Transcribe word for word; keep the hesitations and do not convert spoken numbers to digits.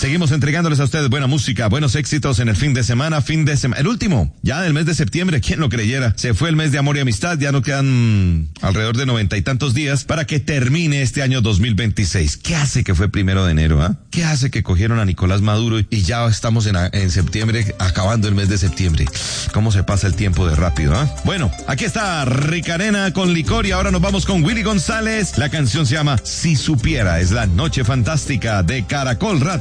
Seguimos entregándoles a ustedes buena música, buenos éxitos en el fin de semana, fin de semana, el último, ya del mes de septiembre, quién lo creyera. Se fue el mes de amor y amistad, ya nos quedan alrededor de noventa y tantos días para que termine este año dos mil veintiséis. ¿Qué hace que fue primero de enero, ah? ¿eh? ¿Qué hace que cogieron a Nicolás Maduro y ya estamos en, en septiembre, acabando el mes de septiembre? ¿Cómo se pasa el tiempo de rápido, ah? ¿eh? Bueno, aquí está Ricarena con Licor y ahora nos vamos con Willy González. La canción se llama Si Supiera, es la noche fantástica de Caracol Radio.